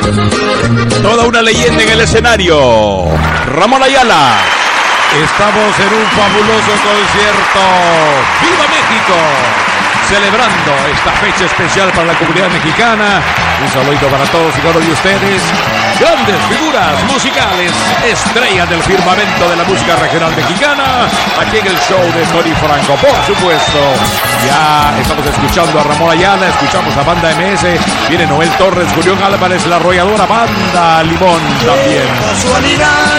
Toda una leyenda en el escenario. Ramón Ayala. Estamos en un fabuloso concierto. ¡Viva México! Celebrando esta fecha especial para la comunidad mexicana. Un saludito para todos y cada uno de ustedes. Grandes figuras musicales, estrellas del firmamento de la música regional mexicana. Aquí en el show de Tony Franco, por supuesto. Ya estamos escuchando a Ramón Ayala, escuchamos a Banda MS. Viene Noel Torres, Julián Álvarez, la arrolladora Banda Limón también.